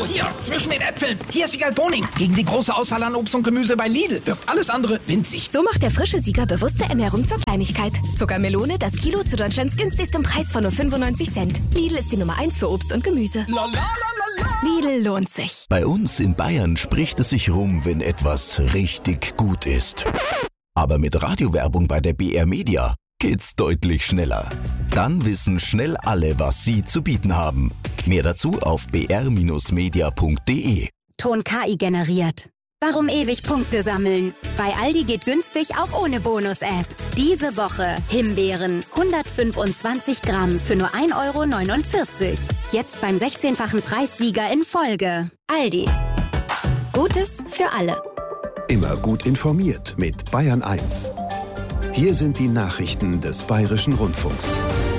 Hier, zwischen den Äpfeln. Hier ist Siegerl Boning. Gegen die große Auswahl an Obst und Gemüse bei Lidl wirkt alles andere winzig. So macht der frische Sieger bewusste Ernährung zur Kleinigkeit. Zuckermelone, das Kilo zu Deutschlands günstigstem Preis von nur 95 Cent. Lidl ist die Nummer 1 für Obst und Gemüse. Lidl lohnt sich. Bei uns in Bayern spricht es sich rum, wenn etwas richtig gut ist. Aber mit Radiowerbung bei der BR Media geht's deutlich schneller. Dann wissen schnell alle, was sie zu bieten haben. Mehr dazu auf br-media.de. Ton KI generiert. Warum ewig Punkte sammeln? Bei Aldi geht günstig auch ohne Bonus-App. Diese Woche Himbeeren 125 Gramm für nur 1,49 €. Jetzt beim 16-fachen Preissieger in Folge. Aldi. Gutes für alle. Immer gut informiert mit Bayern 1. Hier sind die Nachrichten des Bayerischen Rundfunks.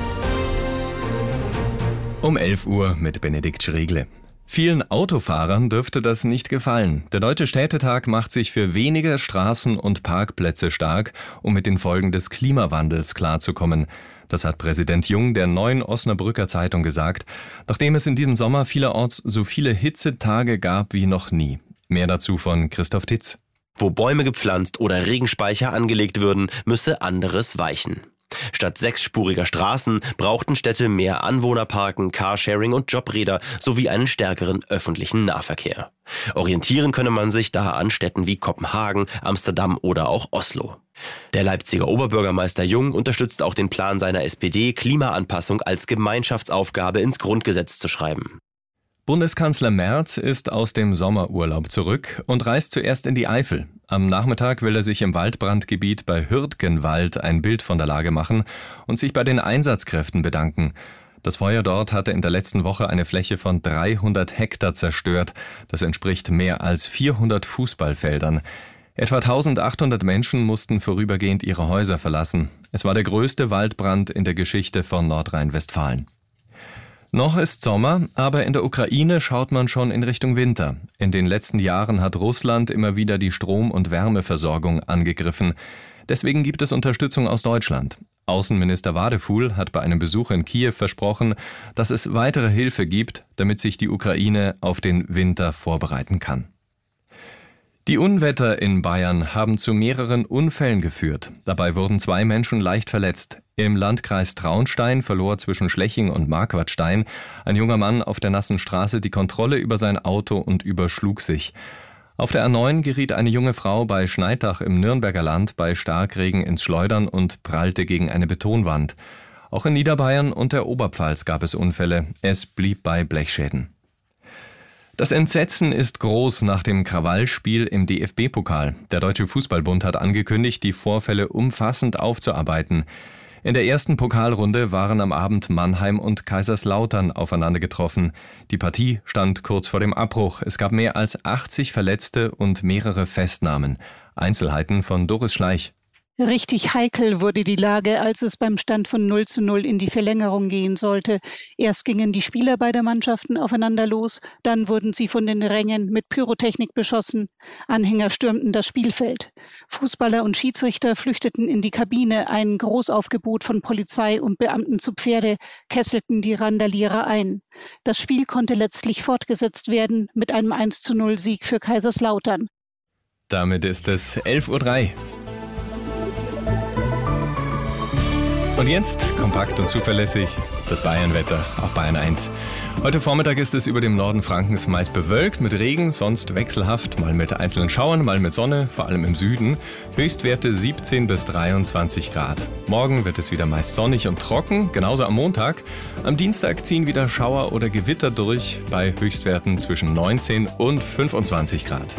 Um 11 Uhr mit Benedikt Schregle. Vielen Autofahrern dürfte das nicht gefallen. Der Deutsche Städtetag macht sich für weniger Straßen- und Parkplätze stark, um mit den Folgen des Klimawandels klarzukommen. Das hat Präsident Jung der Neuen Osnabrücker Zeitung gesagt, nachdem es in diesem Sommer vielerorts so viele Hitzetage gab wie noch nie. Mehr dazu von Christoph Titz. Wo Bäume gepflanzt oder Regenspeicher angelegt würden, müsse anderes weichen. Statt 6-spuriger Straßen brauchten Städte mehr Anwohnerparken, Carsharing und Jobräder sowie einen stärkeren öffentlichen Nahverkehr. Orientieren könne man sich da an Städten wie Kopenhagen, Amsterdam oder auch Oslo. Der Leipziger Oberbürgermeister Jung unterstützt auch den Plan seiner SPD, Klimaanpassung als Gemeinschaftsaufgabe ins Grundgesetz zu schreiben. Bundeskanzler Merz ist aus dem Sommerurlaub zurück und reist zuerst in die Eifel. Am Nachmittag will er sich im Waldbrandgebiet bei Hürtgenwald ein Bild von der Lage machen und sich bei den Einsatzkräften bedanken. Das Feuer dort hatte in der letzten Woche eine Fläche von 300 Hektar zerstört. Das entspricht mehr als 400 Fußballfeldern. Etwa 1800 Menschen mussten vorübergehend ihre Häuser verlassen. Es war der größte Waldbrand in der Geschichte von Nordrhein-Westfalen. Noch ist Sommer, aber in der Ukraine schaut man schon in Richtung Winter. In den letzten Jahren hat Russland immer wieder die Strom- und Wärmeversorgung angegriffen. Deswegen gibt es Unterstützung aus Deutschland. Außenminister Wadefuhl hat bei einem Besuch in Kiew versprochen, dass es weitere Hilfe gibt, damit sich die Ukraine auf den Winter vorbereiten kann. Die Unwetter in Bayern haben zu mehreren Unfällen geführt. Dabei wurden 2 Menschen leicht verletzt. Im Landkreis Traunstein verlor zwischen Schleching und Marquardstein ein junger Mann auf der nassen Straße die Kontrolle über sein Auto und überschlug sich. Auf der A9 geriet eine junge Frau bei Schneidach im Nürnberger Land bei Starkregen ins Schleudern und prallte gegen eine Betonwand. Auch in Niederbayern und der Oberpfalz gab es Unfälle. Es blieb bei Blechschäden. Das Entsetzen ist groß nach dem Krawallspiel im DFB-Pokal. Der Deutsche Fußballbund hat angekündigt, die Vorfälle umfassend aufzuarbeiten. In der ersten Pokalrunde waren am Abend Mannheim und Kaiserslautern aufeinander getroffen. Die Partie stand kurz vor dem Abbruch. Es gab mehr als 80 Verletzte und mehrere Festnahmen. Einzelheiten von Doris Schleich. Richtig heikel wurde die Lage, als es beim Stand von 0:0 in die Verlängerung gehen sollte. Erst gingen die Spieler beider Mannschaften aufeinander los, dann wurden sie von den Rängen mit Pyrotechnik beschossen. Anhänger stürmten das Spielfeld. Fußballer und Schiedsrichter flüchteten in die Kabine. Ein Großaufgebot von Polizei und Beamten zu Pferde kesselten die Randalierer ein. Das Spiel konnte letztlich fortgesetzt werden mit einem 1:0-Sieg für Kaiserslautern. Damit ist es 11:03 Uhr. Und jetzt, kompakt und zuverlässig, das Bayernwetter auf Bayern 1. Heute Vormittag ist es über dem Norden Frankens meist bewölkt mit Regen, sonst wechselhaft, mal mit einzelnen Schauern, mal mit Sonne, vor allem im Süden. Höchstwerte 17 bis 23 Grad. Morgen wird es wieder meist sonnig und trocken, genauso am Montag. Am Dienstag ziehen wieder Schauer oder Gewitter durch, bei Höchstwerten zwischen 19 und 25 Grad.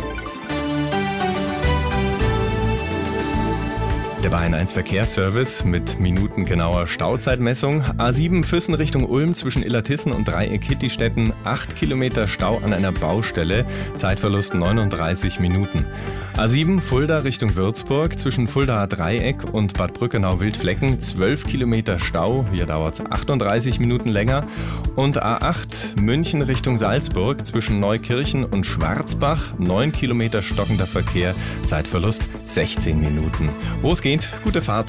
Der Bayern 1 Verkehrsservice mit minutengenauer Stauzeitmessung. A7 Füssen Richtung Ulm zwischen Illertissen und Dreieck Hittistetten. 8 Kilometer Stau an einer Baustelle. Zeitverlust 39 Minuten. A7 Fulda Richtung Würzburg zwischen Fuldaer Dreieck und Bad Brückenau-Wildflecken. 12 Kilometer Stau. Hier dauert es 38 Minuten länger. Und A8 München Richtung Salzburg zwischen Neukirchen und Schwarzbach. 9 Kilometer stockender Verkehr. Zeitverlust 16 Minuten. Wo es geht, gute Fahrt.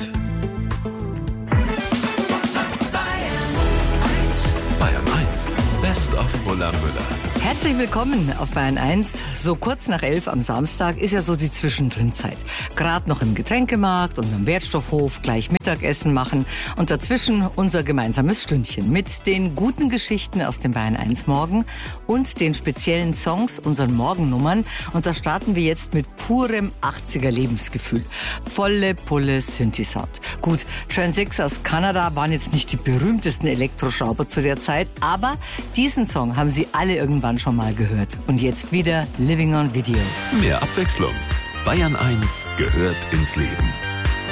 Bayern 1, Best of Carola Müller. Herzlich willkommen auf Bayern 1. So kurz nach 11 am Samstag ist ja so die Zwischendrinzeit. Gerade noch im Getränkemarkt und am Wertstoffhof gleich Mittagessen machen und dazwischen unser gemeinsames Stündchen mit den guten Geschichten aus dem Bayern 1 Morgen und den speziellen Songs, unseren Morgennummern. Und da starten wir jetzt mit purem 80er Lebensgefühl. Volle Pulle Synthi-Sound. Gut, Transix aus Kanada waren jetzt nicht die berühmtesten Elektroschrauber zu der Zeit, aber diesen Song haben sie alle irgendwann schon mal gehört. Und jetzt wieder Living on Video. Mehr Abwechslung. Bayern 1 gehört ins Leben.